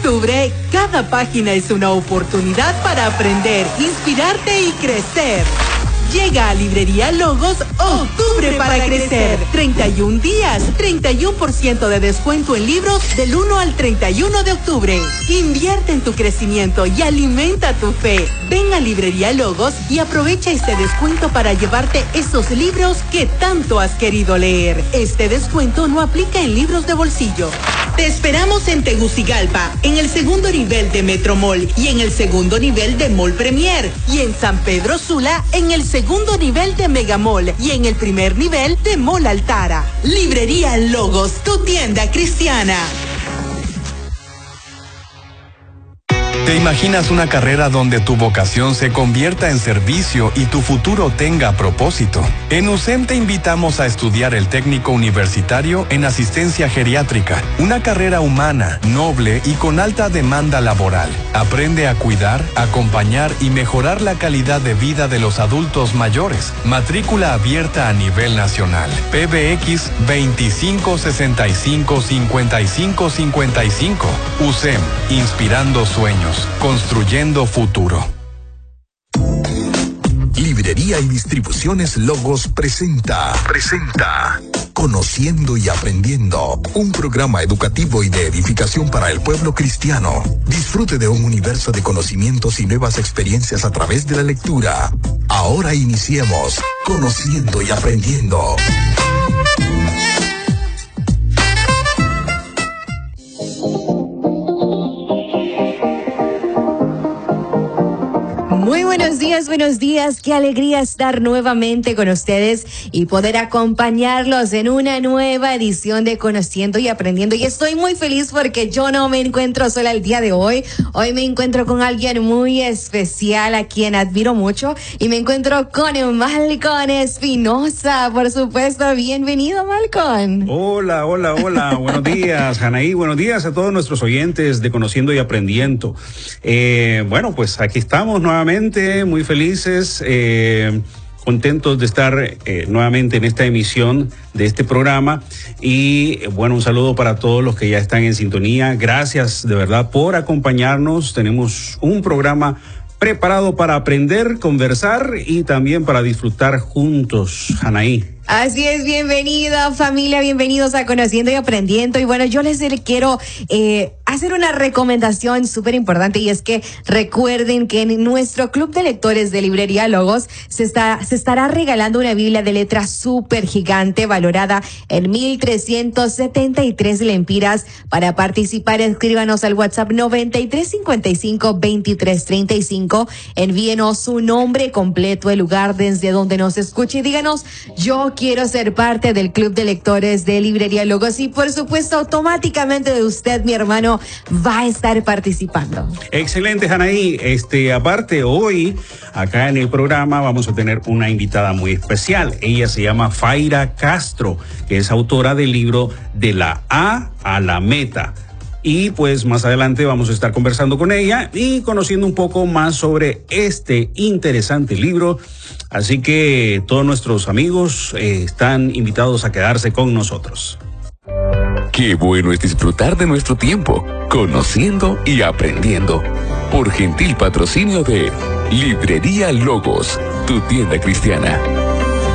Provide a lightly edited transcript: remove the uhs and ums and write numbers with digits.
octubre, cada página es una oportunidad para aprender, inspirarte y crecer. Llega a Librería Logos Octubre para Crecer. 31 días, 31% de descuento en libros del 1 al 31 de octubre. Invierte en tu crecimiento y alimenta tu fe. Ven a Librería Logos y aprovecha este descuento para llevarte esos libros que tanto has querido leer. Este descuento no aplica en libros de bolsillo. Te esperamos en Tegucigalpa, en el segundo nivel de Metromall y en el segundo nivel de Mall Premier. Y en San Pedro Sula, en el segundo nivel de Megamall y en el primer nivel de Mall Altara. Librería Logos, tu tienda cristiana. ¿Te imaginas una carrera donde tu vocación se convierta en servicio y tu futuro tenga propósito? En USEM te invitamos a estudiar el técnico universitario en asistencia geriátrica, una carrera humana, noble y con alta demanda laboral. Aprende a cuidar, acompañar y mejorar la calidad de vida de los adultos mayores. Matrícula abierta a nivel nacional. PBX 25655555. USEM, inspirando sueños. Construyendo futuro. Librería y Distribuciones Logos presenta Conociendo y Aprendiendo, un programa educativo y de edificación para el pueblo cristiano. Disfrute de un universo de conocimientos y nuevas experiencias a través de la lectura. Ahora iniciemos Conociendo y Aprendiendo. Muy buenos días, qué alegría estar nuevamente con ustedes y poder acompañarlos en una nueva edición de Conociendo y Aprendiendo. Y estoy muy feliz porque yo no me encuentro sola el día de hoy. Hoy me encuentro con alguien muy especial a quien admiro mucho y me encuentro con Malcolm Espinosa, por supuesto. Bienvenido, Malcolm. Hola, buenos días, Anaí, buenos días a todos nuestros oyentes de Conociendo y Aprendiendo. Bueno, pues aquí estamos nuevamente, muy felices, contentos de estar nuevamente en esta emisión de este programa y bueno, un saludo para todos los que ya están en sintonía. Gracias de verdad por acompañarnos. Tenemos un programa preparado para aprender, conversar y también para disfrutar juntos, Anaí. Así es, bienvenida familia, bienvenidos a Conociendo y Aprendiendo. Y bueno, yo les quiero hacer una recomendación súper importante, y es que recuerden que en nuestro club de lectores de Librería Logos se estará regalando una Biblia de letra súper gigante valorada en 1,373 lempiras. Para participar, escríbanos al WhatsApp 9355-2335. Envíenos su nombre completo, el lugar desde donde nos escuche y díganos: yo quiero ser parte del club de lectores de Librería Logos, y por supuesto automáticamente de usted, mi hermano, va a estar participando. Excelente, Anaí. Aparte, hoy acá en el programa vamos a tener una invitada muy especial. Ella se llama Faira Castro, que es autora del libro De la A a la Meta. Y pues más adelante vamos a estar conversando con ella y conociendo un poco más sobre este interesante libro. Así que todos nuestros amigos están invitados a quedarse con nosotros. Qué bueno es disfrutar de nuestro tiempo, conociendo y aprendiendo. Por gentil patrocinio de Librería Logos, tu tienda cristiana.